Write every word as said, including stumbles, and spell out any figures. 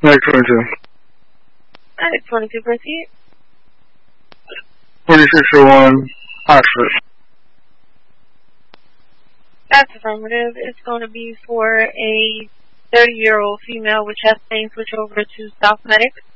Like twenty-two. Alright, twenty-two, proceed. twenty-six oh one, Oxford. That's affirmative. It's going to be for a thirty-year-old female with chest pain. Switch over to South Medic.